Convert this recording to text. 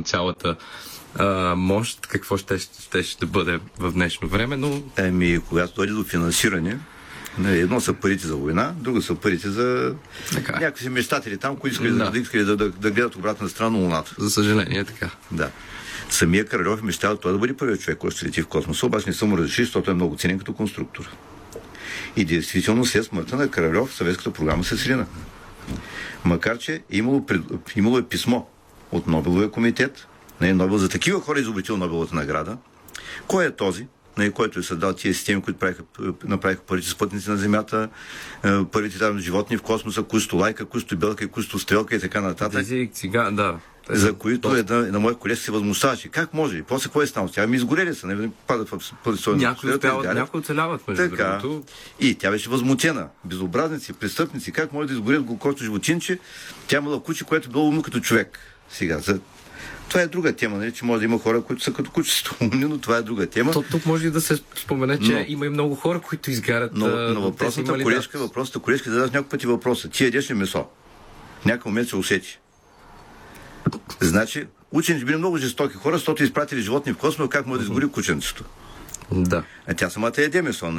цялата мощ, какво ще бъде в днешно време, но... Когато дойде до финансиране, едно са парите за война, друго са парите за някакви си мечтатели там, които искали да гледат обратна страна на Луната. За съжаление, така. Да. Самия Каравелов мечтава това да бъде първият човек, който ще лети в космоса, обаче не са му разрешили, защото е много ценен като конструктор. И действително след смъртта на Каравелов съветската програма се срина. Макар че имало писмо от Нобеловия комитет, Нобел за такива хора изобретил Нобеловата награда. Кой е този, който е създал тия системи, които направиха първите спътници на Земята, първите там животни в космоса, кусто лайка, кусто белка и кусто стрелка и така нататък. За които на моя колега се възмущаваше. Как може? После какво е станало? Тя ми изгорели са, не падат в пълнителна. Някои оцеляват, между другото. И тя беше възмутена. Безобразници, престъпници, как може да изгорят глукозното животинче? Тя имала куче, което било умно като човек. Сега, това е друга тема, че може да има хора, които са като кучето умни, но това е друга тема. Тук може и да се спомене, че има и много хора, които изгарят. Но въпросната колежка зададеш няколко пъти въпроса. Ти ядеш ли месо? В някакъв момент се усети. Значи, учените били много жестоки хора, защото изпратили животни в космос, как може да изгори кученцето. Да. А тя самата яде месо.